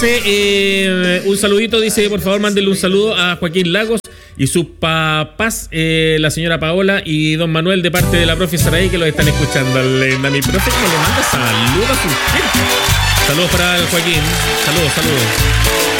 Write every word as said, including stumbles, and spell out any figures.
Eh, un saludito, dice, por favor, mándenle un saludo a Joaquín Lagos y sus papás, eh, la señora Paola y don Manuel, de parte de la profe Saraí, que los están escuchando. A mi profe que le manda saludos a su gente. Saludos para el Joaquín. Saludos, saludos.